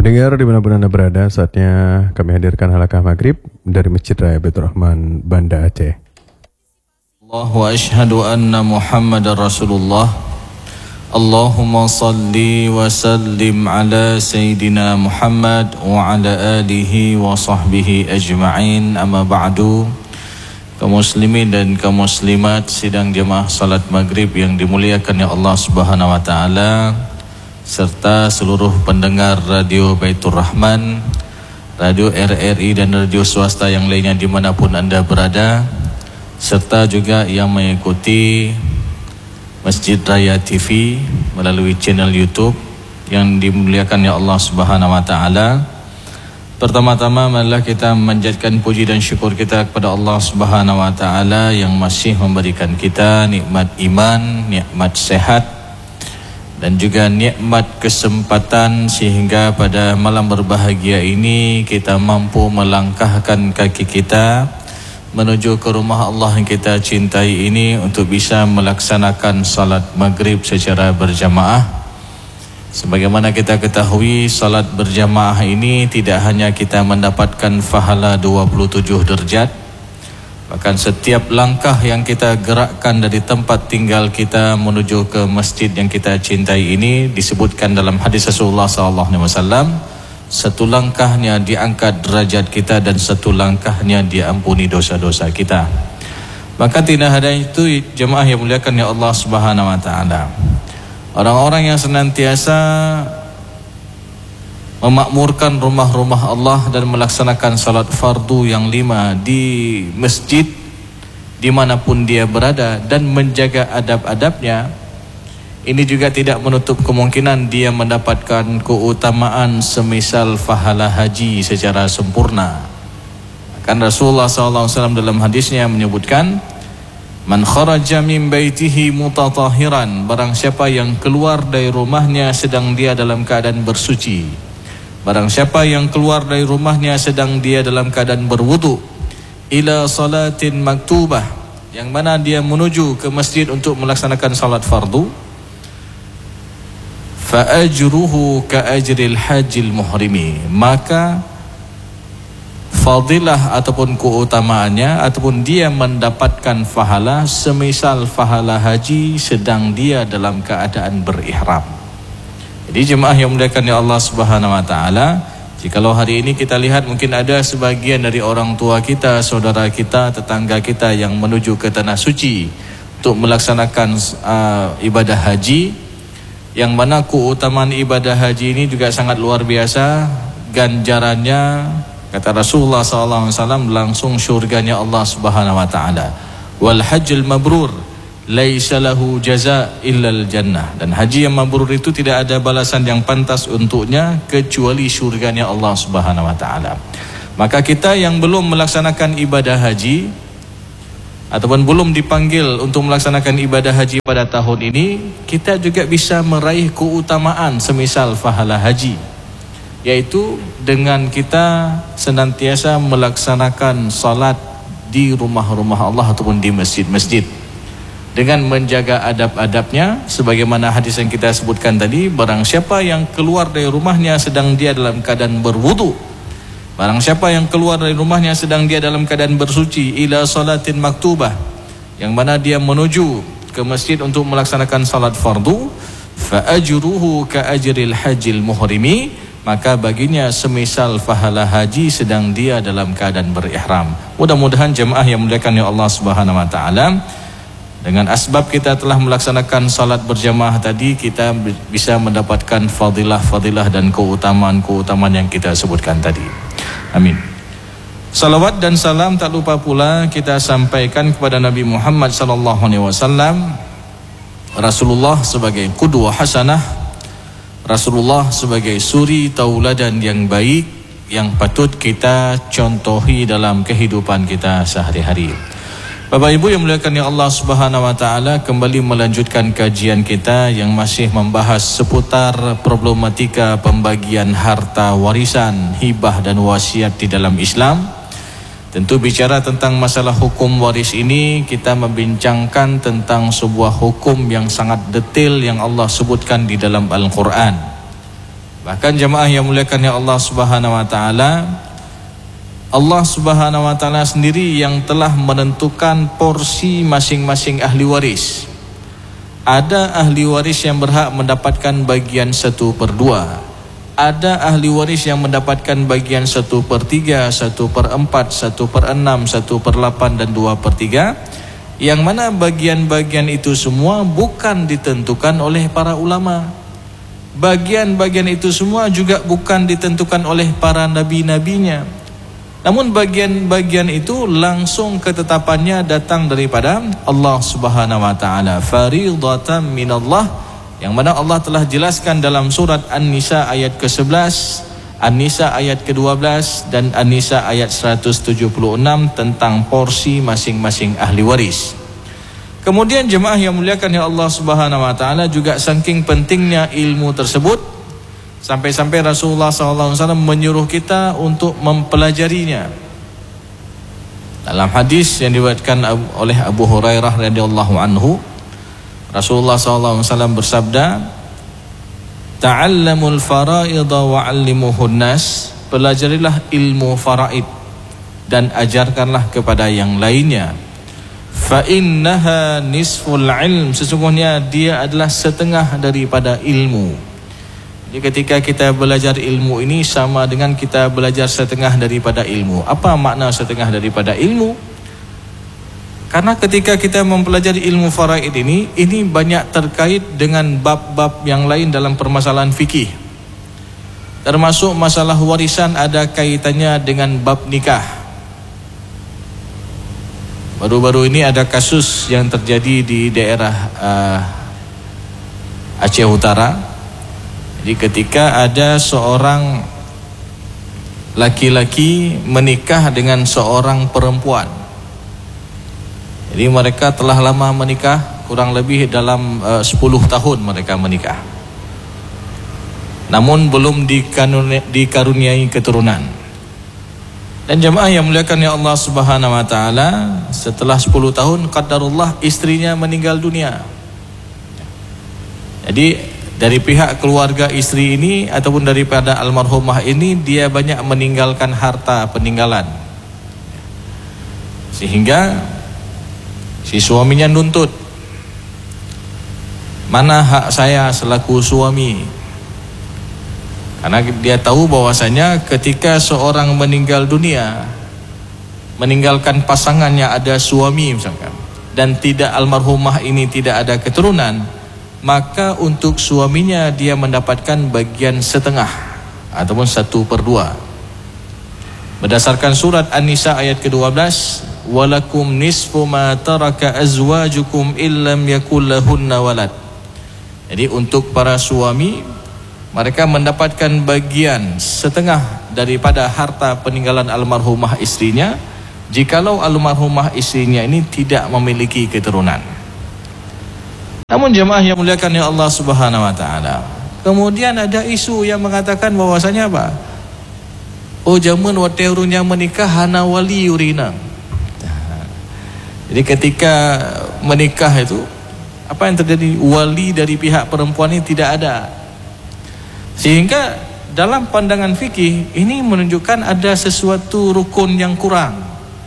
Pendengar dimanapun Anda berada, saatnya kami hadirkan halaqah maghrib dari Masjid Raya Baitur Rahman, Banda Aceh. Allahu ashhadu anna Muhammadar Rasulullah. Allahumma salli wa sallim ala Sayyidina Muhammad wa ala alihi wa sahbihi ajma'in, amma ba'du. Kaum muslimin dan kaum muslimat sidang jemaah salat maghrib yang dimuliakan ya Allah Subhanahu wa ta'ala, serta seluruh pendengar Radio Baitur Rahman, Radio RRI dan radio swasta yang lainnya dimanapun Anda berada, serta juga yang mengikuti Masjid Raya TV melalui channel YouTube yang dimuliakan ya Allah Subhanahu wa ta'ala. Pertama-tama marilah kita memanjatkan puji dan syukur kita kepada Allah Subhanahu wa ta'ala yang masih memberikan kita nikmat iman, nikmat sehat, dan juga nikmat kesempatan sehingga pada malam berbahagia ini kita mampu melangkahkan kaki kita menuju ke rumah Allah yang kita cintai ini untuk bisa melaksanakan salat maghrib secara berjamaah. Sebagaimana kita ketahui, salat berjamaah ini tidak hanya kita mendapatkan pahala 27 derajat, bahkan setiap langkah yang kita gerakkan dari tempat tinggal kita menuju ke masjid yang kita cintai ini disebutkan dalam hadis Rasulullah SAW, satu langkahnya diangkat derajat kita dan satu langkahnya diampuni dosa-dosa kita. Maka tidak ada itu jemaah yang muliakan ya Allah Subhanahu wa ta'ala, orang-orang yang senantiasa memakmurkan rumah-rumah Allah dan melaksanakan salat fardu yang 5 di masjid dimanapun dia berada dan menjaga adab-adabnya, ini juga tidak menutup kemungkinan dia mendapatkan keutamaan semisal pahala haji secara sempurna. Kan Rasulullah SAW dalam hadisnya menyebutkan, man kharaja min baitihi mutatahiran, barang siapa yang keluar dari rumahnya sedang dia dalam keadaan bersuci, barang siapa yang keluar dari rumahnya sedang dia dalam keadaan berwudu, ila salatin maktubah, yang mana dia menuju ke masjid untuk melaksanakan salat fardu, fa ajruhu ka ajril hajjil muhrimi, maka fadilah ataupun keutamaannya ataupun dia mendapatkan pahala semisal pahala haji sedang dia dalam keadaan berihram. Jadi jemaah yang muliakan ya Allah Subhanahu wa ta'ala, jikalau hari ini kita lihat mungkin ada sebagian dari orang tua kita, saudara kita, tetangga kita yang menuju ke tanah suci untuk melaksanakan ibadah haji, yang mana keutamaan ibadah haji ini juga sangat luar biasa. Ganjarannya, kata Rasulullah SAW, langsung syurganya Allah Subhanahu wa ta'ala. Wal hajjul mabrur laisa lahu jaza illal jannah, dan haji yang mabrur itu tidak ada balasan yang pantas untuknya kecuali syurganya Allah Subhanahu wa ta'ala. Maka kita yang belum melaksanakan ibadah haji ataupun belum dipanggil untuk melaksanakan ibadah haji pada tahun ini, kita juga bisa meraih keutamaan semisal pahala haji, yaitu dengan kita senantiasa melaksanakan salat di rumah-rumah Allah ataupun di masjid-masjid dengan menjaga adab-adabnya. Sebagaimana hadis yang kita sebutkan tadi, barang siapa yang keluar dari rumahnya sedang dia dalam keadaan berwudu, barang siapa yang keluar dari rumahnya sedang dia dalam keadaan bersuci, ila salatin maktubah, yang mana dia menuju ke masjid untuk melaksanakan salat fardu, fa ajruhu ka ajril hajjil muhrimi, maka baginya semisal pahala haji sedang dia dalam keadaan berihram. Mudah-mudahan jemaah yang muliakan ya Allah Subhanahu wa ta'ala, dengan asbab kita telah melaksanakan salat berjamaah tadi, kita bisa mendapatkan fadilah-fadilah dan keutamaan-keutamaan yang kita sebutkan tadi. Amin. Salawat dan salam tak lupa pula kita sampaikan kepada Nabi Muhammad SAW, Rasulullah sebagai qudwah hasanah, Rasulullah sebagai suri tauladan yang baik yang patut kita contohi dalam kehidupan kita sehari-hari. Bapak Ibu yang muliakan ya Allah Subhanahu wa ta'ala, kembali melanjutkan kajian kita yang masih membahas seputar problematika pembagian harta warisan, hibah dan wasiat di dalam Islam. Tentu bicara tentang masalah hukum waris ini, kita membincangkan tentang sebuah hukum yang sangat detail yang Allah sebutkan di dalam Al-Quran. Bahkan jemaah yang muliakan ya Allah Subhanahu wa taala, Allah Subhanahu wa taala sendiri yang telah menentukan porsi masing-masing ahli waris. Ada ahli waris yang berhak mendapatkan bagian 1/2. Ada ahli waris yang mendapatkan bagian 1/3, 1/4, 1/6, 1/8 dan 2/3. Yang mana bagian-bagian itu semua bukan ditentukan oleh para ulama. Bagian-bagian itu semua juga bukan ditentukan oleh para nabi-nabinya. Namun bagian-bagian itu langsung ketetapannya datang daripada Allah Subhanahu wa taala. Faridatan minallah, yang mana Allah telah jelaskan dalam surat An-Nisa ayat ke-11, An-Nisa ayat ke-12 dan An-Nisa ayat 176 tentang porsi masing-masing ahli waris. Kemudian jemaah yang muliakan ya Allah Subhanahu wa taala, juga saking pentingnya ilmu tersebut sampai-sampai Rasulullah SAW menyuruh kita untuk mempelajarinya. Dalam hadis yang diriwayatkan oleh Abu Hurairah radhiyallahu anhu, Rasulullah SAW bersabda, "Ta'allamul fara'idha wa'allimuhun nas." Pelajarilah ilmu faraid dan ajarkanlah kepada yang lainnya. Fa innaha nisful ilm, sesungguhnya dia adalah setengah daripada ilmu. Jadi ketika kita belajar ilmu ini sama dengan kita belajar setengah daripada ilmu. Apa makna setengah daripada ilmu? Karena ketika kita mempelajari ilmu faraid ini banyak terkait dengan bab-bab yang lain dalam permasalahan fikih. Termasuk masalah warisan ada kaitannya dengan bab nikah. Baru-baru ini ada kasus yang terjadi di daerah Aceh Utara. Jadi ketika ada seorang laki-laki menikah dengan seorang perempuan. Jadi mereka telah lama menikah, kurang lebih dalam 10 tahun mereka menikah. Namun belum dikaruniai keturunan. Dan jemaah yang muliakan ya Allah Subhanahu wa taala, setelah 10 tahun qadarullah istrinya meninggal dunia. Jadi dari pihak keluarga istri ini ataupun daripada almarhumah ini, dia banyak meninggalkan harta peninggalan. Sehingga si suaminya nuntut, "Mana hak saya selaku suami?" Karena dia tahu bahwasanya ketika seorang meninggal dunia, meninggalkan pasangannya ada suami misalkan, dan tidak almarhumah ini tidak ada keturunan, maka untuk suaminya dia mendapatkan bagian setengah ataupun 1/2. Berdasarkan surat An-Nisa ayat ke-12, "Walakum nisfu ma taraka azwajukum illam yakul lahunna walad." Jadi untuk para suami, mereka mendapatkan bagian setengah daripada harta peninggalan almarhumah istrinya jikalau almarhumah istrinya ini tidak memiliki keturunan. Namun jemaah yang muliakan ya Allah Subhanahu wa taala, kemudian ada isu yang mengatakan bahwasanya apa? Oh, jaman wate urunya menikah hana wali urina. Jadi ketika menikah itu apa yang terjadi? Wali dari pihak perempuan ini tidak ada. Sehingga dalam pandangan fikih ini menunjukkan ada sesuatu rukun yang kurang.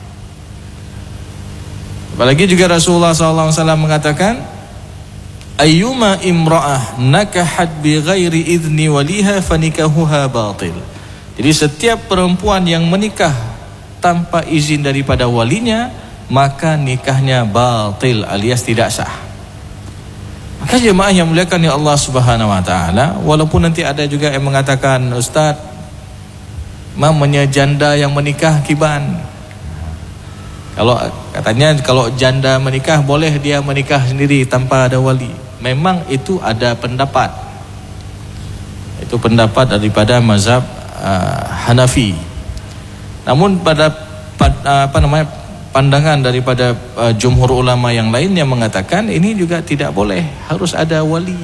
Apalagi juga Rasulullah SAW mengatakan, "Ayyuma imra'ah nakahat bi ghairi idzni waliha fanikahuha batil." Jadi setiap perempuan yang menikah tanpa izin daripada walinya, maka nikahnya batil alias tidak sah. Maka jemaah yang muliakan ya Allah Subhanahu wa taala, walaupun nanti ada juga yang mengatakan, "Ustaz, mamanya janda yang menikah kiban." Kalau katanya kalau janda menikah boleh dia menikah sendiri tanpa ada wali. Memang itu ada pendapat. Itu pendapat daripada mazhab Hanafi. Namun pada pandangan daripada jumhur ulama yang lain yang mengatakan ini juga tidak boleh, harus ada wali.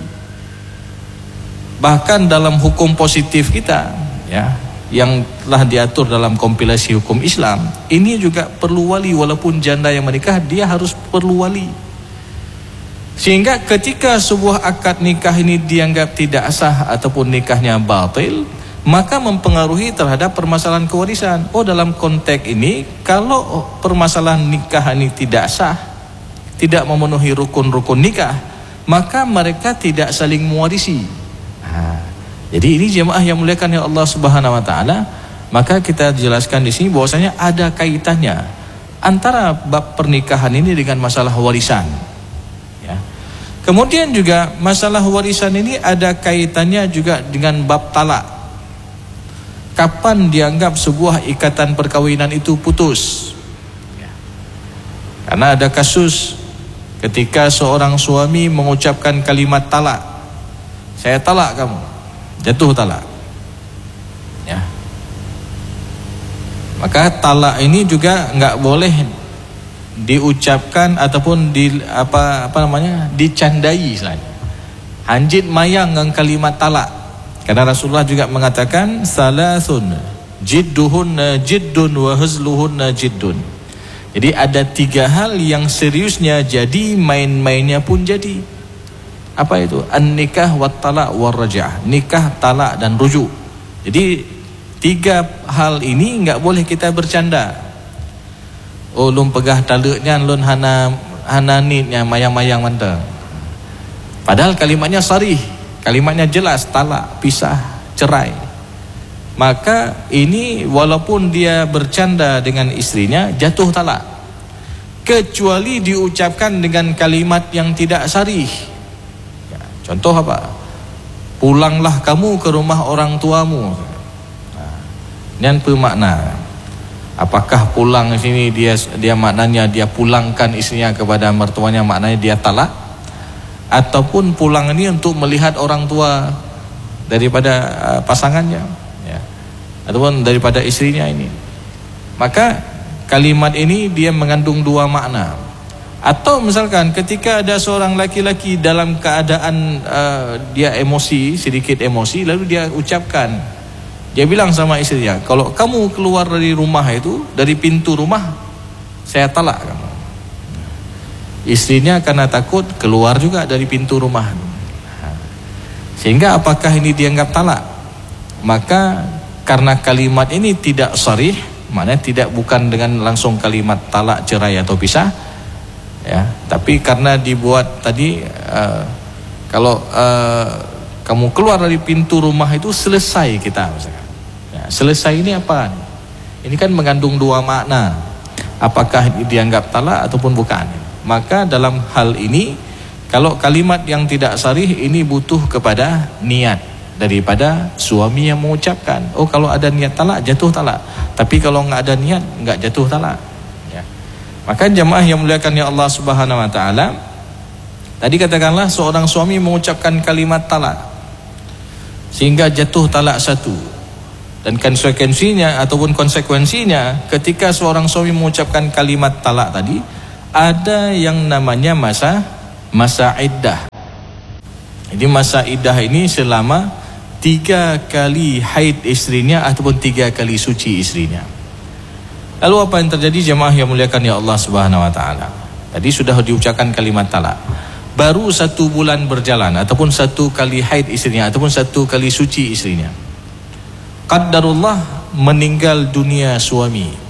Bahkan dalam hukum positif kita ya, yang telah diatur dalam kompilasi hukum Islam, ini juga perlu wali. Walaupun janda yang menikah, dia harus perlu wali. Sehingga ketika sebuah akad nikah ini dianggap tidak sah ataupun nikahnya batil, maka mempengaruhi terhadap permasalahan kewarisan. Oh, dalam konteks ini kalau permasalahan nikah ini tidak sah, tidak memenuhi rukun-rukun nikah, maka mereka tidak saling mewarisi. Jadi ini jemaah yang muliakan ya Allah Subhanahu wa taala, maka kita jelaskan di sini bahwasanya ada kaitannya antara bab pernikahan ini dengan masalah warisan. Ya. Kemudian juga masalah warisan ini ada kaitannya juga dengan bab talak. Kapan dianggap sebuah ikatan perkawinan itu putus? Ya. Karena ada kasus ketika seorang suami mengucapkan kalimat talak, saya talak kamu, jatuh talak. Ya. Maka talak ini juga nggak boleh diucapkan ataupun dicandai istilahnya. Hanjit mayang dengan kalimat talak. Karena Rasulullah juga mengatakan salasun jidduhunna jiddun wa huzluhunna jiddun. Jadi ada 3 hal yang seriusnya jadi, main-mainnya pun jadi. Apa itu? An-nikah wat talak war raj'ah. Nikah, talak dan rujuk. Jadi 3 hal ini enggak boleh kita bercanda. Oh, lun pegah talaknya, lun hana nitnya mayang-mayang mantap. Padahal kalimatnya sarih. Kalimatnya jelas, talak, pisah, cerai. Maka ini walaupun dia bercanda dengan istrinya, jatuh talak. Kecuali diucapkan dengan kalimat yang tidak sarih. Ya, contoh apa? Pulanglah kamu ke rumah orang tuamu. Nah, ini apa makna? Apakah pulang di sini dia maknanya dia pulangkan istrinya kepada mertuanya, maknanya dia talak? Ataupun pulang ini untuk melihat orang tua daripada pasangannya, ya, ataupun daripada istrinya ini. Maka kalimat ini dia mengandung 2 makna. Atau misalkan ketika ada seorang laki-laki dalam keadaan dia emosi, sedikit emosi, lalu dia ucapkan, dia bilang sama istrinya, kalau kamu keluar dari rumah itu, dari pintu rumah, saya talak kamu. Istrinya karena takut keluar juga dari pintu rumah. Sehingga apakah ini dianggap talak? Maka karena kalimat ini tidak sharih, maknanya bukan dengan langsung kalimat talak, cerai atau pisah, ya, tapi karena dibuat tadi kalau kamu keluar dari pintu rumah itu selesai kita, misalkan. Ya, selesai ini apa? Ini kan mengandung 2 makna. Apakah ini dianggap talak ataupun bukan? Maka dalam hal ini, kalau kalimat yang tidak sharih ini butuh kepada niat daripada suami yang mengucapkan. Oh, kalau ada niat talak, jatuh talak. Tapi kalau nggak ada niat, nggak jatuh talak. Ya. Maka jemaah yang muliakan ya Allah Subhanahu Wa Taala, tadi katakanlah seorang suami mengucapkan kalimat talak sehingga jatuh talak 1. Dan konsekuensinya ketika seorang suami mengucapkan kalimat talak tadi, ada yang namanya masa iddah. Jadi masa iddah ini selama 3 kali haid istrinya ataupun 3 kali suci istrinya. Lalu apa yang terjadi jemaah yang muliakan ya Allah Subhanahu Wa Taala? Tadi sudah diucapkan kalimat talak. Baru 1 bulan berjalan ataupun 1 kali haid istrinya ataupun 1 kali suci istrinya, qaddarullah meninggal dunia suami.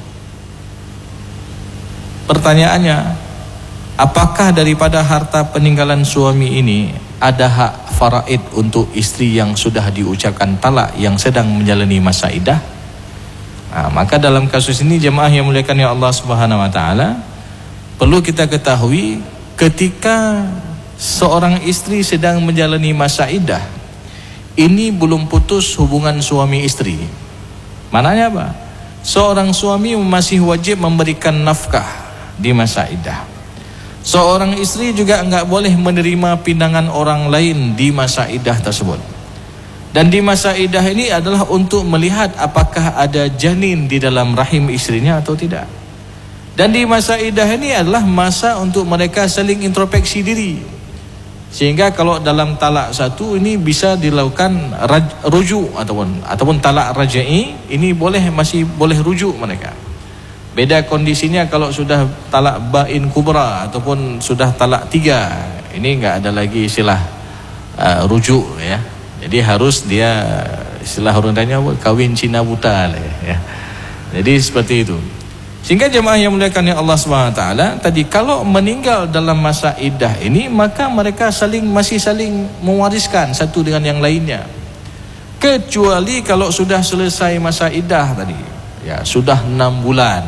Pertanyaannya, apakah daripada harta peninggalan suami ini ada hak faraid untuk istri yang sudah diucapkan talak yang sedang menjalani masa iddah? Nah, maka dalam kasus ini jemaah yang muliakan ya Allah Subhanahu Wa Taala, perlu kita ketahui ketika seorang istri sedang menjalani masa iddah, ini belum putus hubungan suami istri. Maknanya apa? Seorang suami masih wajib memberikan nafkah di masa iddah. Seorang istri juga enggak boleh menerima pinangan orang lain di masa iddah tersebut. Dan di masa iddah ini adalah untuk melihat apakah ada janin di dalam rahim istrinya atau tidak. Dan di masa iddah ini adalah masa untuk mereka saling introspeksi diri. Sehingga kalau dalam talak 1 ini bisa dilakukan rujuk ataupun talak rajai, ini masih boleh rujuk mereka. Beda kondisinya kalau sudah talak bain kubra ataupun sudah talak 3, Ini nggak ada lagi istilah rujuk ya. Jadi harus dia istilah orang tanya kawin Cina buta lah ya. Jadi seperti itu. Sehingga jemaah yang muliakan Allah SWT tadi, kalau meninggal dalam masa iddah ini, maka mereka masih saling mewariskan satu dengan yang lainnya. Kecuali kalau sudah selesai masa iddah tadi, ya sudah 6 bulan,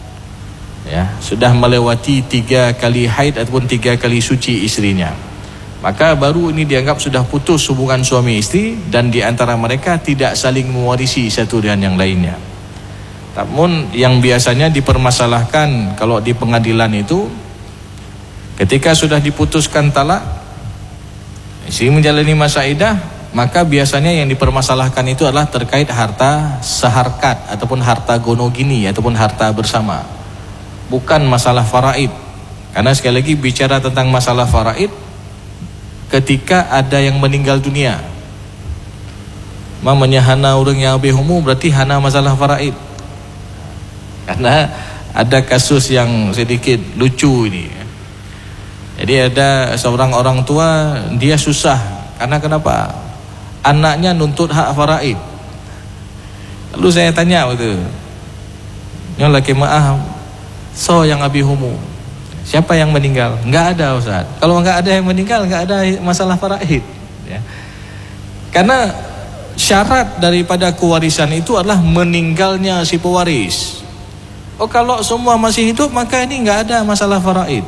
ya sudah melewati 3 kali haid ataupun 3 kali suci istrinya, maka baru ini dianggap sudah putus hubungan suami istri, dan di antara mereka tidak saling mewarisi satu dengan yang lainnya. Namun yang biasanya dipermasalahkan kalau di pengadilan itu, ketika sudah diputuskan talak, istri menjalani masa iddah, maka biasanya yang dipermasalahkan itu adalah terkait harta seharkat ataupun harta gonogini ataupun harta bersama, bukan masalah faraid. Karena sekali lagi bicara tentang masalah faraid, ketika ada yang meninggal dunia, mamanya hana orang yang lebih umum, berarti hana masalah faraid. Karena ada kasus yang sedikit lucu ini. Jadi ada seorang orang tua, dia susah karena kenapa? Anaknya nuntut hak faraid. Lalu saya tanya waktu, yang laki maaf, so yang abi humu, siapa yang meninggal? Enggak ada Ustaz. Kalau enggak ada yang meninggal, enggak ada masalah faraid ya. Karena syarat daripada kewarisan itu adalah meninggalnya si pewaris. Oh, kalau semua masih hidup, maka ini enggak ada masalah faraid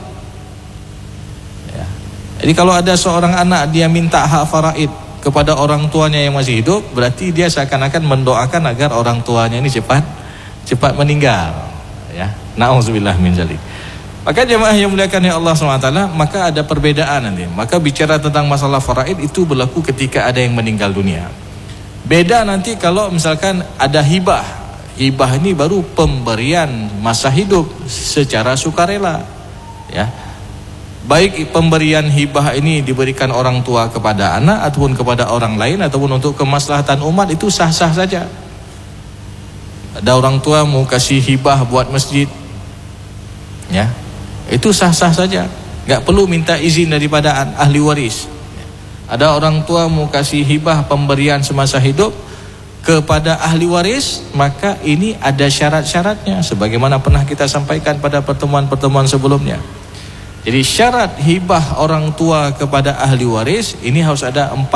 ya. Jadi kalau ada seorang anak dia minta hak faraid kepada orang tuanya yang masih hidup, berarti dia seakan-akan mendoakan agar orang tuanya ini cepat meninggal ya. Na'udzubillah min dzalik. Maka jemaah yang muliakan Allah SWT, maka ada perbedaan nanti. Maka bicara tentang masalah faraid itu berlaku ketika ada yang meninggal dunia. Beda nanti kalau misalkan ada hibah. Hibah ini baru pemberian masa hidup secara sukarela ya. Baik pemberian hibah ini diberikan orang tua kepada anak ataupun kepada orang lain ataupun untuk kemaslahatan umat, itu sah-sah saja. Ada orang tua mau kasih hibah buat masjid ya, itu sah-sah saja, nggak perlu minta izin daripada ahli waris. Ada orang tua mau kasih hibah pemberian semasa hidup kepada ahli waris, maka ini ada syarat-syaratnya sebagaimana pernah kita sampaikan pada pertemuan-pertemuan sebelumnya. Jadi syarat hibah orang tua kepada ahli waris ini harus ada 4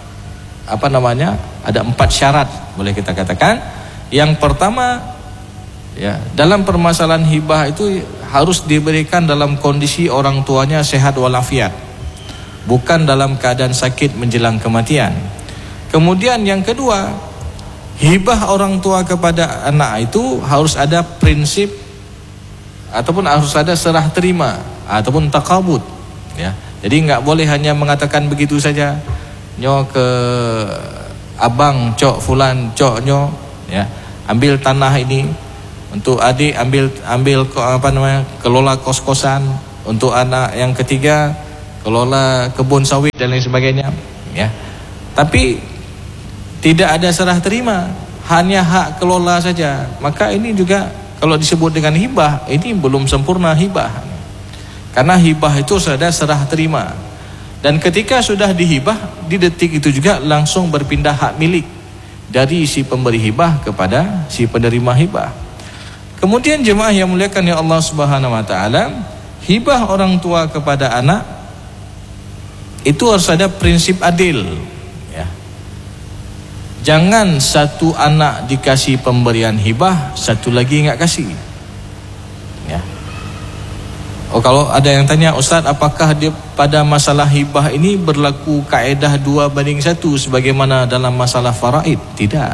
syarat boleh kita katakan. Yang pertama ya, dalam permasalahan hibah itu harus diberikan dalam kondisi orang tuanya sehat walafiat, bukan dalam keadaan sakit menjelang kematian. Kemudian yang kedua, hibah orang tua kepada anak itu harus ada prinsip ataupun harus ada serah terima ataupun takabut ya. Jadi enggak boleh hanya mengatakan begitu saja, nyo ke abang cok fulan cok nyo ya, ambil tanah ini untuk adik, ambil kelola kos-kosan, untuk anak yang ketiga kelola kebun sawit dan lain sebagainya ya. Tapi tidak ada serah terima, hanya hak kelola saja. Maka ini juga kalau disebut dengan hibah, ini belum sempurna hibah. Karena hibah itu sudah serah terima. Dan ketika sudah dihibah, di detik itu juga langsung berpindah hak milik dari si pemberi hibah kepada si penerima hibah. Kemudian jemaah yang muliakan ya Allah Subhanahu wa taala, hibah orang tua kepada anak itu harus ada prinsip adil. Jangan satu anak dikasih pemberian hibah, satu lagi enggak kasih ya. Oh, kalau ada yang tanya, Ustaz, apakah pada masalah hibah ini berlaku kaedah 2:1 sebagaimana dalam masalah faraid? Tidak.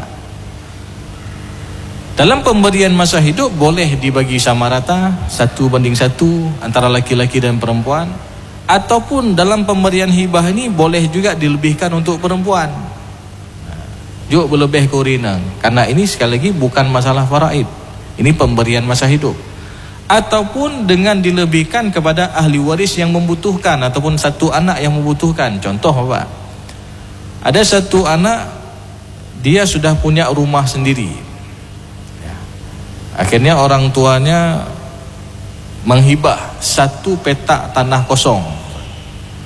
Dalam pemberian masa hidup boleh dibagi sama rata 1:1 antara laki-laki dan perempuan, ataupun dalam pemberian hibah ini boleh juga dilebihkan untuk perempuan. Juga berlebih kurinang, karena ini sekali lagi bukan masalah faraid, ini pemberian masa hidup. Ataupun dengan dilebihkan kepada ahli waris yang membutuhkan ataupun satu anak yang membutuhkan. Contoh apa? Ada satu anak, dia sudah punya rumah sendiri ya. Akhirnya orang tuanya menghibah 1 petak tanah kosong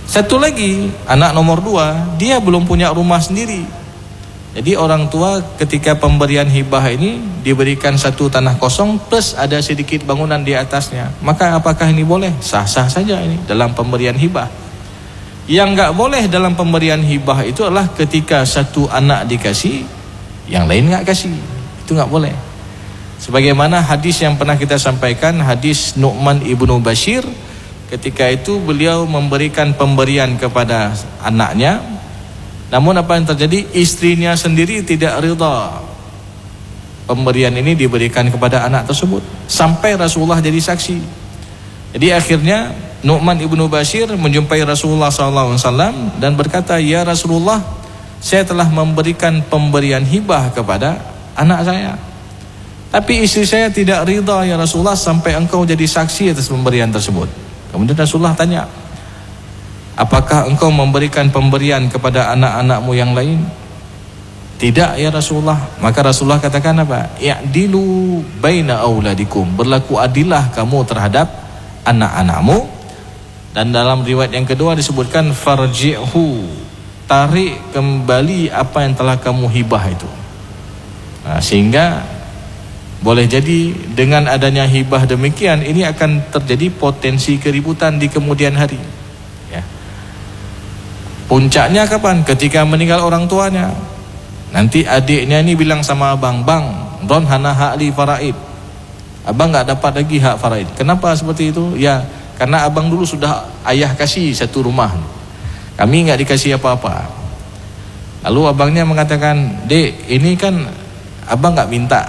Satu lagi, anak nomor 2, dia belum punya rumah sendiri. Jadi orang tua ketika pemberian hibah ini diberikan satu tanah kosong plus ada sedikit bangunan di atasnya. Maka apakah ini boleh? Sah-sah saja ini dalam pemberian hibah. Yang enggak boleh dalam pemberian hibah itu adalah ketika satu anak dikasih, yang lain enggak kasih. Itu enggak boleh. Sebagaimana hadis yang pernah kita sampaikan, hadis Nu'man ibnu Bashir, ketika itu beliau memberikan pemberian kepada anaknya, namun apa yang terjadi, istrinya sendiri tidak ridha pemberian ini diberikan kepada anak tersebut, sampai Rasulullah jadi saksi. Jadi akhirnya Nu'man ibnu Bashir menjumpai Rasulullah SAW dan berkata, ya Rasulullah, saya telah memberikan pemberian hibah kepada anak saya, tapi istri saya tidak ridha ya Rasulullah, sampai engkau jadi saksi atas pemberian tersebut. Kemudian Rasulullah tanya, apakah engkau memberikan pemberian kepada anak-anakmu yang lain? Tidak ya Rasulullah. Maka Rasulullah katakan apa? I'dilu baina auladikum, berlaku adillah kamu terhadap anak-anakmu. Dan dalam riwayat yang kedua disebutkan farji'hu, tarik kembali apa yang telah kamu hibah itu. Nah, sehingga boleh jadi dengan adanya hibah demikian, ini akan terjadi potensi keributan di kemudian hari. Ya. Puncaknya kapan? Ketika meninggal orang tuanya. Nanti adiknya ini bilang sama abang, bang, Ron hana hak li faraid. Abang nggak dapat lagi hak faraid. Kenapa seperti itu? Ya, karena abang dulu sudah ayah kasih satu rumah, kami nggak dikasih apa-apa. Lalu abangnya mengatakan, dek, ini kan abang nggak minta.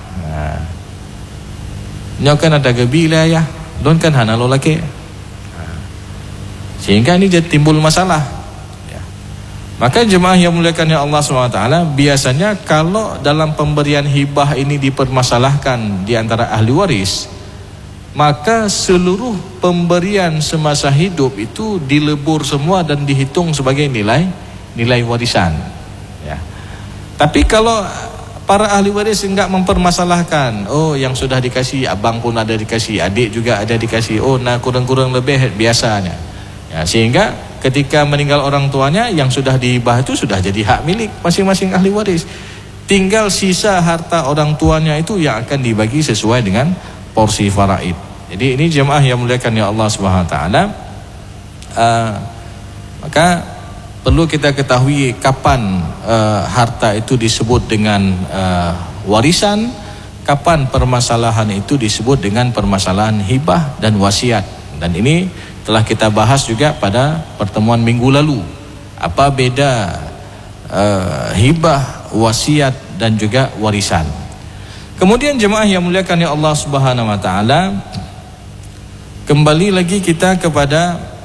Nyo kan ada gebi lah ya, don kan hana lo laki. Sehingga ini jadi timbul masalah. Ya. Maka jemaah yang muliakan ya Allah SWT, biasanya kalau dalam pemberian hibah ini dipermasalahkan di antara ahli waris, maka seluruh pemberian semasa hidup itu dilebur semua dan dihitung sebagai nilai warisan. Ya. Tapi kalau para ahli waris enggak mempermasalahkan, oh yang sudah dikasih abang pun ada dikasih, adik juga ada dikasih, oh nah kurang-kurang lebih biasanya. Ya, sehingga ketika meninggal orang tuanya, yang sudah dihibah itu sudah jadi hak milik masing-masing ahli waris. Tinggal sisa harta orang tuanya itu yang akan dibagi sesuai dengan porsi faraid. Jadi ini jemaah yang muliakan ya Allah Subhanahu wa taala. Maka perlu kita ketahui kapan harta itu disebut dengan warisan, kapan permasalahan itu disebut dengan permasalahan hibah dan wasiat. Dan ini telah kita bahas juga pada pertemuan minggu lalu. Apa beda hibah, wasiat dan juga warisan. Kemudian jemaah yang muliakan ya Allah Subhanahu wa taala, kembali lagi kita kepada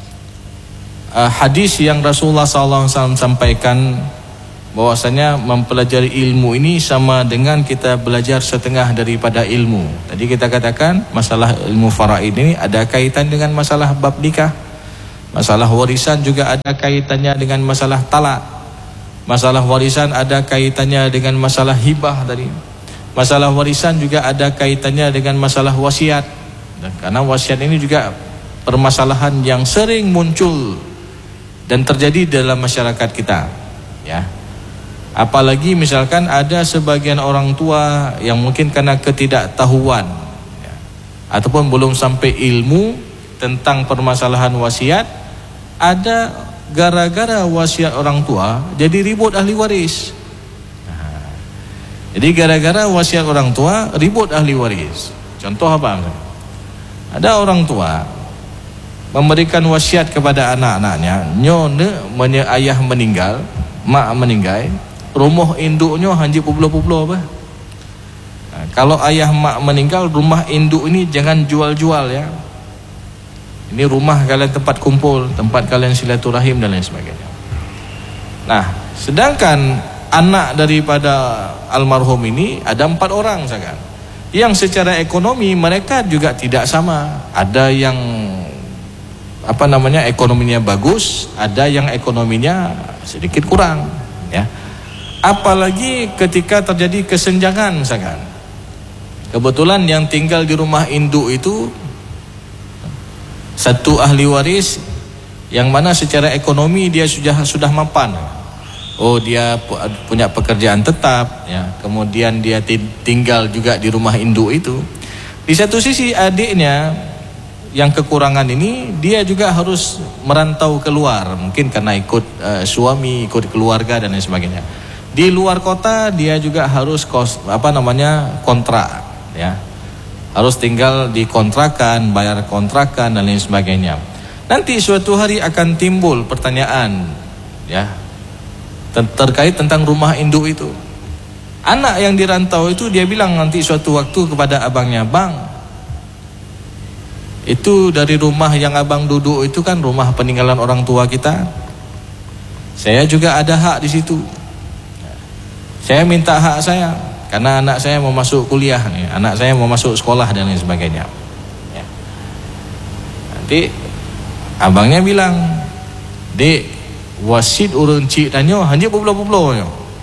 hadis yang Rasulullah SAW sampaikan, bahwasanya mempelajari ilmu ini sama dengan kita belajar setengah daripada ilmu. Tadi kita katakan masalah ilmu faraid ini ada kaitan dengan masalah bab nikah. Masalah warisan juga ada kaitannya dengan masalah talak. Masalah warisan ada kaitannya dengan masalah hibah tadi. Masalah warisan juga ada kaitannya dengan masalah wasiat. Dan karena wasiat ini juga permasalahan yang sering muncul dan terjadi dalam masyarakat kita, ya. Apalagi misalkan ada sebagian orang tua yang mungkin karena ketidaktahuan, ya, ataupun belum sampai ilmu tentang permasalahan wasiat, ada gara-gara wasiat orang tua jadi ribut ahli waris. Nah, jadi gara-gara wasiat orang tua ribut ahli waris. Contoh apa? Ada orang tua memberikan wasiat kepada anak-anaknya, nyone ayah meninggal, mak meninggal, rumah induknya hanji publo-publo apa. Nah, kalau ayah mak meninggal, rumah induk ini jangan jual-jual ya. Ini rumah kalian tempat kumpul, tempat kalian silaturahim dan lain sebagainya. Nah, sedangkan anak daripada almarhum ini ada 4 orang misalkan, yang secara ekonomi mereka juga tidak sama. Ada yang ekonominya bagus, ada yang ekonominya sedikit kurang, ya. Apalagi ketika terjadi kesenjangan misalkan. Kebetulan yang tinggal di rumah induk itu satu ahli waris yang mana secara ekonomi dia sudah mapan. Oh, dia punya pekerjaan tetap, ya. Kemudian dia tinggal juga di rumah induk itu. Di satu sisi adiknya yang kekurangan ini, dia juga harus merantau keluar, mungkin karena ikut suami, ikut keluarga dan lain sebagainya. Di luar kota dia juga harus kontrak, ya. Harus tinggal di kontrakan, bayar kontrakan dan lain sebagainya. Nanti suatu hari akan timbul pertanyaan, ya, terkait tentang rumah induk itu. Anak yang dirantau itu dia bilang nanti suatu waktu kepada abangnya, "Bang, itu dari rumah yang abang duduk itu kan rumah peninggalan orang tua kita. Saya juga ada hak di situ. Saya minta hak saya karena anak saya mau masuk kuliah nih, anak saya mau masuk sekolah dan lain sebagainya." Ya. Nanti abangnya bilang, "Dek, wasiat urang cik tanya hanya bublo-bublo."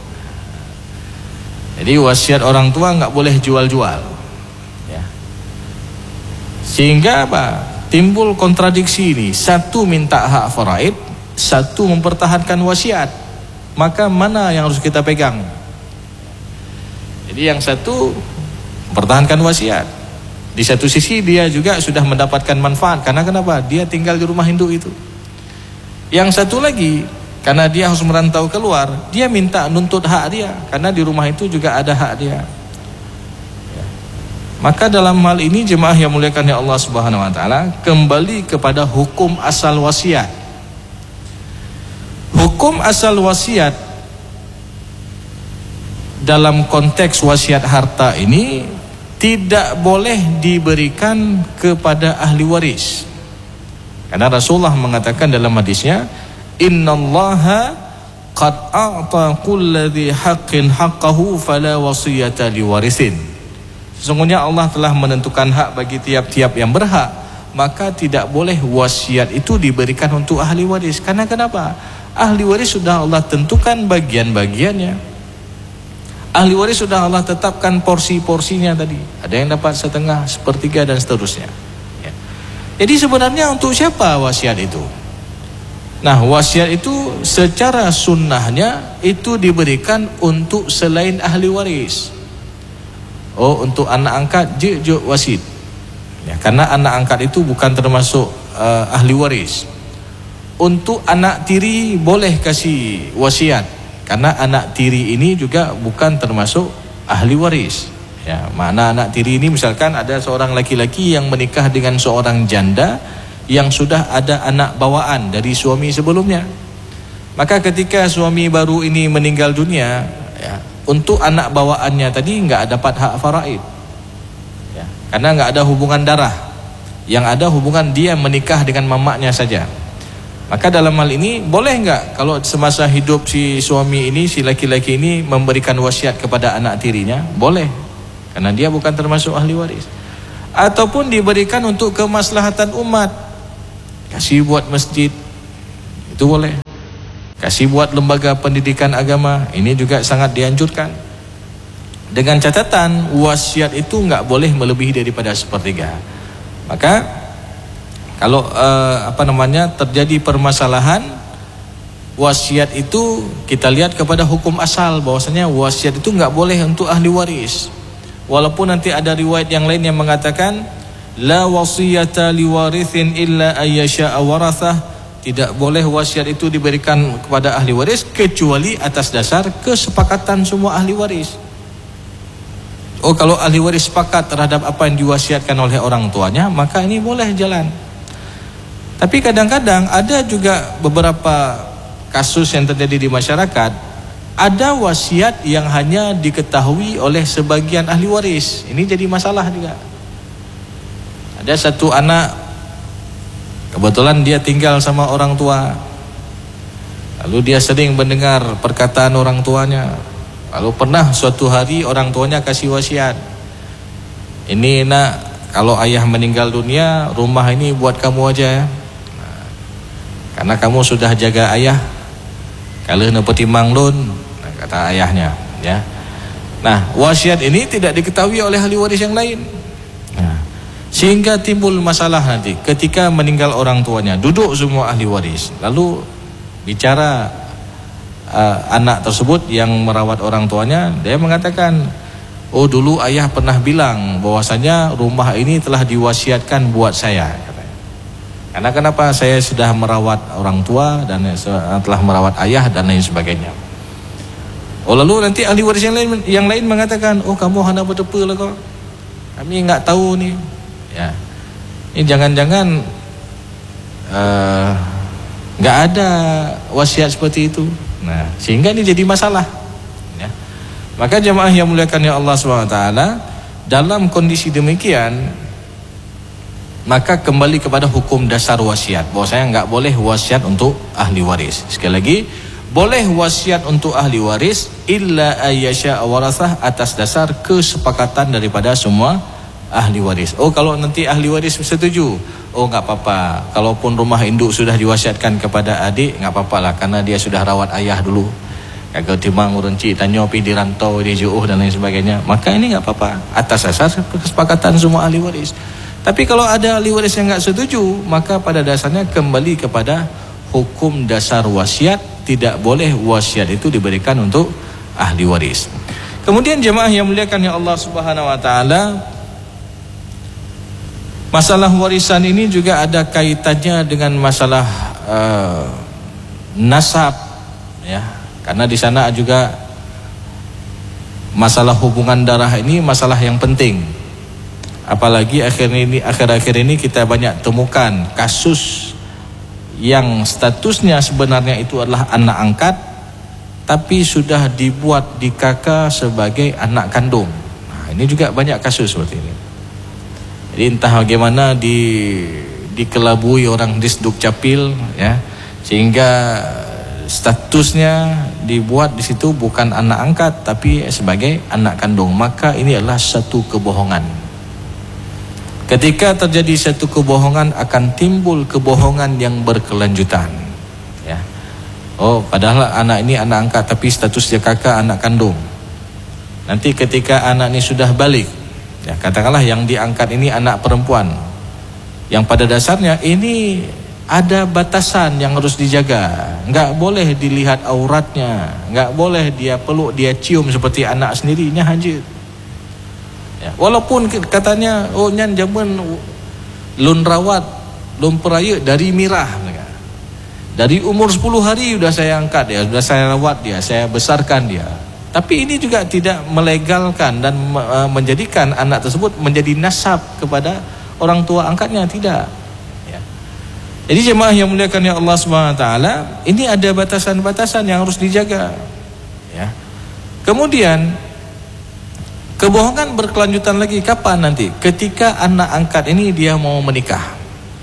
Jadi wasiat orang tua enggak boleh jual-jual. Ya. Sehingga apa? Timbul kontradiksi ini. Satu minta hak faraid, satu mempertahankan wasiat. Maka mana yang harus kita pegang? Jadi yang satu mempertahankan wasiat. Di satu sisi dia juga sudah mendapatkan manfaat. Karena kenapa? Dia tinggal di rumah induk itu. Yang satu lagi, karena dia harus merantau keluar, dia minta nuntut hak dia, karena di rumah itu juga ada hak dia. Ya. Maka dalam hal ini jemaah yang muliakan ya Allah Subhanahu wa taala, kembali kepada hukum asal wasiat. Hukum asal wasiat dalam konteks wasiat harta ini tidak boleh diberikan kepada ahli waris. Karena Rasulullah mengatakan dalam hadisnya, "Innallaha qad a'ta kulladzi haqqin haqqahu fala wasiyata liwarisin." Sesungguhnya Allah telah menentukan hak bagi tiap-tiap yang berhak, maka tidak boleh wasiat itu diberikan untuk ahli waris. Karena kenapa? Ahli waris sudah Allah tentukan bagian-bagiannya. Ahli waris sudah Allah tetapkan porsi-porsinya tadi. Ada yang dapat setengah, sepertiga dan seterusnya. Jadi sebenarnya untuk siapa wasiat itu? Nah, wasiat itu secara sunnahnya itu diberikan untuk selain ahli waris. Oh, untuk anak angkat juk wasit. Ya, karena anak angkat itu bukan termasuk ahli waris. Untuk anak tiri boleh kasih wasiat, karena anak tiri ini juga bukan termasuk ahli waris. Ya, mana anak tiri ini misalkan ada seorang laki-laki yang menikah dengan seorang janda yang sudah ada anak bawaan dari suami sebelumnya. Maka ketika suami baru ini meninggal dunia, ya, untuk anak bawaannya tadi enggak dapat hak faraid. Ya, karena enggak ada hubungan darah. Yang ada hubungan dia menikah dengan mamaknya saja. Maka dalam hal ini boleh enggak kalau semasa hidup si suami ini, si laki-laki ini memberikan wasiat kepada anak tirinya? Boleh. Karena dia bukan termasuk ahli waris. Ataupun diberikan untuk kemaslahatan umat. Kasih buat masjid, itu boleh. Kasih buat lembaga pendidikan agama, ini juga sangat dianjurkan. Dengan catatan wasiat itu enggak boleh melebihi daripada sepertiga. Maka kalau terjadi permasalahan wasiat itu, kita lihat kepada hukum asal bahwasanya wasiat itu enggak boleh untuk ahli waris. Walaupun nanti ada riwayat yang lain yang mengatakan la wasiyata liwarithin illa ayyasha'a warathah, tidak boleh wasiat itu diberikan kepada ahli waris kecuali atas dasar kesepakatan semua ahli waris. Oh, kalau ahli waris sepakat terhadap apa yang diwasiatkan oleh orang tuanya, maka ini boleh jalan. Tapi kadang-kadang ada juga beberapa kasus yang terjadi di masyarakat. Ada wasiat yang hanya diketahui oleh sebagian ahli waris. Ini jadi masalah juga. Ada satu anak, kebetulan dia tinggal sama orang tua. Lalu dia sering mendengar perkataan orang tuanya. Lalu pernah suatu hari orang tuanya kasih wasiat. Ini nak, kalau ayah meninggal dunia, rumah ini buat kamu aja ya. Nah, karena kamu sudah jaga ayah. Kalau nak petimang lun, kata ayahnya, ya. Nah, wasiat ini tidak diketahui oleh ahli waris yang lain. Nah, Sehingga timbul masalah nanti ketika meninggal orang tuanya, duduk semua ahli waris. Lalu bicara anak tersebut yang merawat orang tuanya, dia mengatakan, oh dulu ayah pernah bilang bahwasanya rumah ini telah diwasiatkan buat saya. Karena kenapa? Saya sudah merawat orang tua dan telah merawat ayah dan lain sebagainya. Oh lalu nanti ahli waris yang lain mengatakan, oh kamu hana bertepa lah kok, kami nggak tahu nih. Ya, ini jangan-jangan nggak ada wasiat seperti itu. Nah, sehingga ini jadi masalah. Ya. Maka jemaah yang muliakan ya Allah SWT, dalam kondisi demikian, maka kembali kepada hukum dasar wasiat. Bahwasanya nggak boleh wasiat untuk ahli waris. Sekali lagi, boleh wasiat untuk ahli waris illa ayyasha warasah, atas dasar kesepakatan daripada semua ahli waris. Oh kalau nanti ahli waris setuju, oh nggak apa-apa. Kalaupun rumah induk sudah diwasiatkan kepada adik, nggak apa-apa lah, karena dia sudah rawat ayah dulu. Kalau timang urenci tanya pi di rantau di jauh dan lain sebagainya, maka ini nggak apa-apa atas dasar kesepakatan semua ahli waris. Tapi kalau ada ahli waris yang nggak setuju, maka pada dasarnya kembali kepada hukum dasar wasiat. Tidak boleh wasiat itu diberikan untuk ahli waris. Kemudian jemaah yang muliakan ya Allah Subhanahu wa taala, masalah warisan ini juga ada kaitannya dengan masalah nasab, ya. Karena di sana juga masalah hubungan darah ini masalah yang penting. Apalagi akhir-akhir ini kita banyak temukan kasus yang statusnya sebenarnya itu adalah anak angkat, tapi sudah dibuat di kakak sebagai anak kandung. Nah, ini juga banyak kasus seperti ini. Jadi entah bagaimana dikelabui orang di Dukcapil, ya, sehingga statusnya dibuat di situ bukan anak angkat tapi sebagai anak kandung. Maka ini adalah satu kebohongan. Ketika terjadi satu kebohongan, akan timbul kebohongan yang berkelanjutan, ya. Oh padahal anak ini anak angkat tapi statusnya kakak anak kandung. Nanti ketika anak ini sudah balik, ya, katakanlah yang diangkat ini anak perempuan, yang pada dasarnya ini ada batasan yang harus dijaga. Nggak boleh dilihat auratnya, nggak boleh dia peluk, dia cium seperti anak sendirinya hajit. Ya, walaupun katanya, oh nyan jaman lun rawat, lun peraya dari mirah, dari umur 10 hari sudah saya angkat dia, sudah saya rawat dia, saya besarkan dia. Tapi ini juga tidak melegalkan dan menjadikan anak tersebut menjadi nasab kepada orang tua angkatnya, tidak. Ya. Jadi jemaah yang muliakan ya Allah SWT, ini ada batasan-batasan yang harus dijaga. Ya. Kemudian kebohongan berkelanjutan lagi kapan nanti? Ketika anak angkat ini dia mau menikah.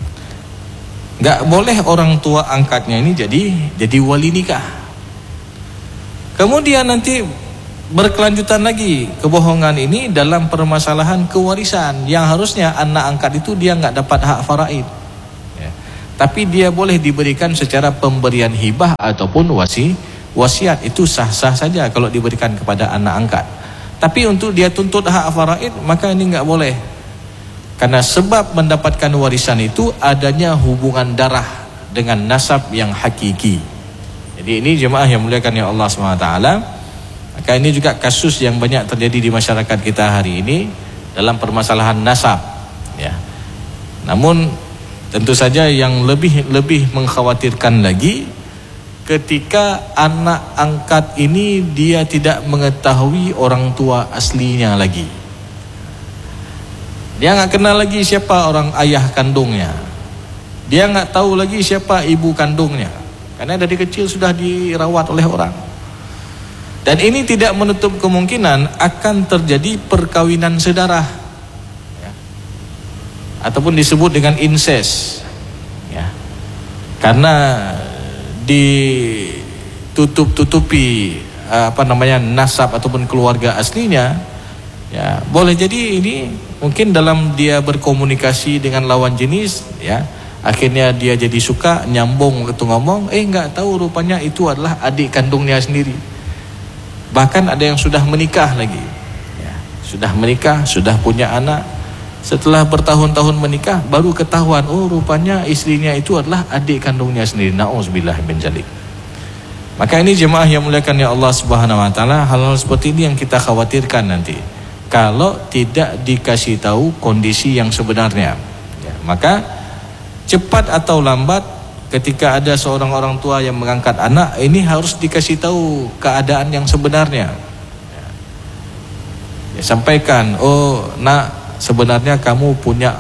Gak boleh orang tua angkatnya ini jadi wali nikah. Kemudian nanti berkelanjutan lagi kebohongan ini dalam permasalahan kewarisan, yang harusnya anak angkat itu dia nggak dapat hak faraid, ya. Tapi dia boleh diberikan secara pemberian hibah ataupun wasiat, itu sah-sah saja kalau diberikan kepada anak angkat. Tapi untuk dia tuntut hak faraid, maka ini nggak boleh, karena sebab mendapatkan warisan itu adanya hubungan darah dengan nasab yang hakiki. Jadi ini jemaah yang muliakan ya Allah SWT, maka ini juga kasus yang banyak terjadi di masyarakat kita hari ini dalam permasalahan nasab, ya. Namun tentu saja yang lebih mengkhawatirkan lagi ketika anak angkat ini dia tidak mengetahui orang tua aslinya lagi. Dia nggak kenal lagi siapa orang ayah kandungnya, dia nggak tahu lagi siapa ibu kandungnya, karena dari kecil sudah dirawat oleh orang. Dan ini tidak menutup kemungkinan akan terjadi perkawinan sedarah, ya, ataupun disebut dengan incest, ya, karena ditutup-tutupi nasab ataupun keluarga aslinya, ya. Boleh jadi ini mungkin dalam dia berkomunikasi dengan lawan jenis, ya, akhirnya dia jadi suka nyambung waktu ngomong, nggak tahu rupanya itu adalah adik kandungnya sendiri. Bahkan ada yang sudah menikah lagi, ya, sudah menikah, sudah punya anak, Setelah bertahun-tahun menikah, baru ketahuan, oh rupanya istrinya itu adalah adik kandungnya sendiri. Na'udzubillah min dzalik. Maka ini jemaah yang muliakan ya Allah Subhanahu wa taala, hal-hal seperti ini yang kita khawatirkan nanti kalau tidak dikasih tahu kondisi yang sebenarnya. Ya, maka cepat atau lambat ketika ada seorang orang tua yang mengangkat anak, ini harus dikasih tahu keadaan yang sebenarnya. Ya, sampaikan, oh nak, sebenarnya kamu punya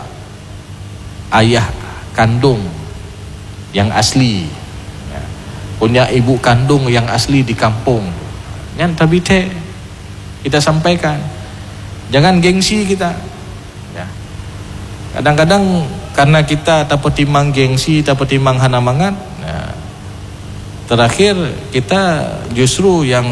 ayah kandung yang asli, ya, punya ibu kandung yang asli di kampung. Yang tabite kita sampaikan, jangan gengsi kita. Ya. Kadang-kadang karena kita tak pertimang gengsi, tak pertimang hana mangat, ya, terakhir kita justru yang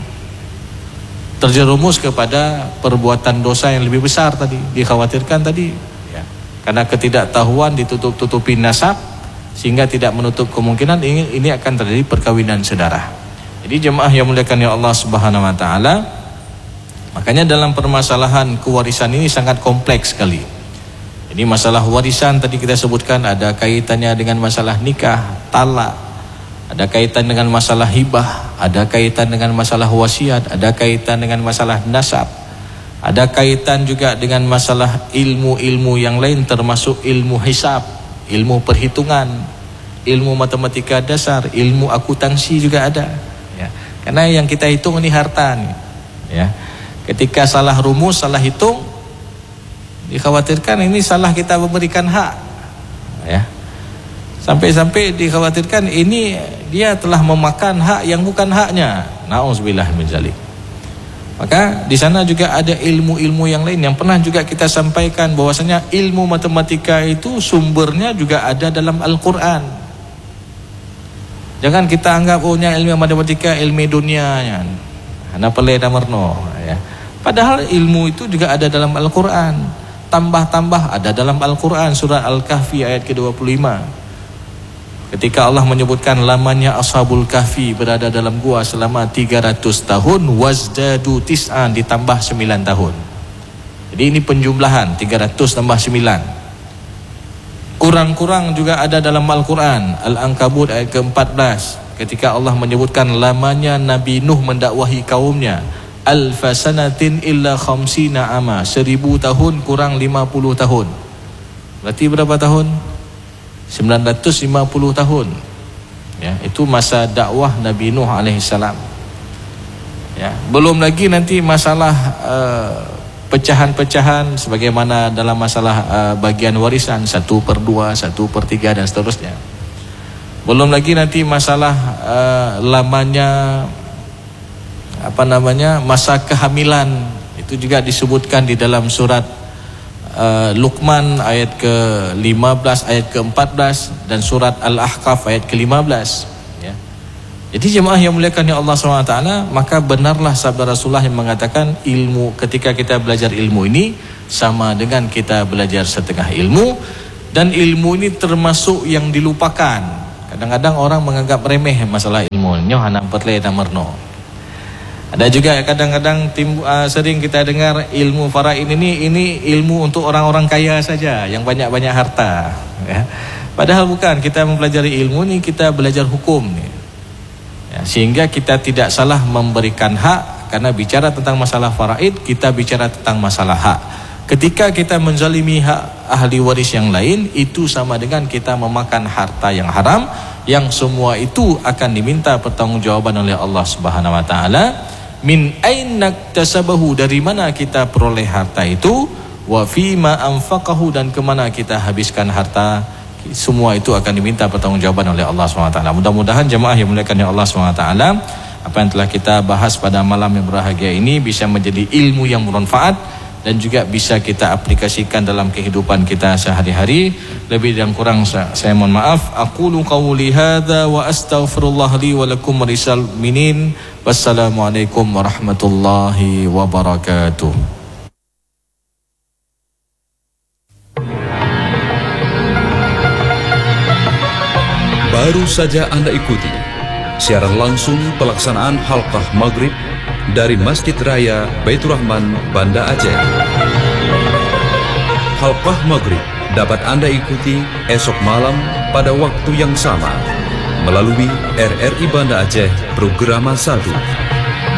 terjerumus kepada perbuatan dosa yang lebih besar tadi, dikhawatirkan tadi, ya. Karena ketidaktahuan ditutup-tutupi nasab, sehingga tidak menutup kemungkinan ini akan terjadi perkawinan saudara. Jadi jemaah yang muliakan ya Allah Subhanahu wa taala, makanya dalam permasalahan kewarisan ini sangat kompleks sekali. Ini masalah warisan tadi kita sebutkan ada kaitannya dengan masalah nikah, talak, ada kaitan dengan masalah hibah, ada kaitan dengan masalah wasiat, ada kaitan dengan masalah nasab, ada kaitan juga dengan masalah ilmu-ilmu yang lain termasuk ilmu hisab, ilmu perhitungan, ilmu matematika dasar, ilmu akuntansi juga ada. Ya. Karena yang kita hitung ini harta nih. Ya. Ketika salah rumus, salah hitung, dikhawatirkan ini salah kita memberikan hak. Ya. Sampai-sampai dikhawatirkan ini dia telah memakan hak yang bukan haknya. Na'udzubillah min dzalik. Maka di sana juga ada ilmu-ilmu yang lain yang pernah juga kita sampaikan bahwasanya ilmu matematika itu sumbernya juga ada dalam Al-Qur'an. Jangan kita anggap ohnya ilmu matematika ilmu dunianya. Hana pelai damarno, ya. Padahal ilmu itu juga ada dalam Al-Qur'an. Tambah-tambah ada dalam Al-Qur'an, surah Al-Kahfi ayat ke-25. Ketika Allah menyebutkan lamanya Ashabul Kahfi berada dalam gua selama 300 tahun, wazdadu tis'an, ditambah 9 tahun. Jadi ini penjumlahan 300 tambah 9. Kurang-kurang juga ada dalam Al-Qur'an, Al-Ankabut ayat ke-14. Ketika Allah menyebutkan lamanya Nabi Nuh mendakwahi kaumnya, alfasanatin illa khamsina ama, 1000 tahun kurang 50 tahun. Berarti berapa tahun? 950 tahun. Ya, itu masa dakwah Nabi Nuh alaihissalam. Ya, belum lagi nanti masalah pecahan-pecahan sebagaimana dalam masalah bagian warisan 1/2, 1/3 dan seterusnya. Belum lagi nanti masalah lamanya masa kehamilan, itu juga disebutkan di dalam surat Luqman ayat ke-15, ayat ke-14 dan surat Al-Ahqaf ayat ke-15, ya. Jadi jemaah yang muliakan ya Allah SWT, maka benarlah sabda Rasulullah yang mengatakan ilmu, ketika kita belajar ilmu ini sama dengan kita belajar setengah ilmu, dan ilmu ini termasuk yang dilupakan. Kadang-kadang orang menganggap remeh masalah ilmu. Nyoh anak perle tamerno. Ada juga kadang-kadang sering kita dengar ilmu faraid ini ilmu untuk orang-orang kaya saja yang banyak-banyak harta, ya. Padahal bukan, kita mempelajari ilmu ini kita belajar hukum nih. Ya, sehingga kita tidak salah memberikan hak, karena bicara tentang masalah faraid kita bicara tentang masalah hak. Ketika kita menzalimi hak ahli waris yang lain, itu sama dengan kita memakan harta yang haram, yang semua itu akan diminta pertanggungjawaban oleh Allah Subhanahu wa taala. Min ainak tasabahu, dari mana kita peroleh harta itu, wa fima anfaqahu, dan kemana kita habiskan harta, semua itu akan diminta pertanggungjawaban oleh Allah SWT. Mudah-mudahan jemaah yang muliakan Allah SWT, apa yang telah kita bahas pada malam yang berbahagia ini bisa menjadi ilmu yang bermanfaat dan juga bisa kita aplikasikan dalam kehidupan kita sehari-hari. Lebih dan kurang saya mohon maaf. Aqulu qawli hadza wa astaghfirullah li wa lakum wa lisal mu'minin. Wassalamualaikum warahmatullahi wabarakatuh. Baru saja Anda ikuti siaran langsung pelaksanaan halqah maghrib dari Masjid Raya Baitur Rahman, Banda Aceh. Halqah Maghrib dapat Anda ikuti esok malam pada waktu yang sama melalui RRI Banda Aceh Programa 1.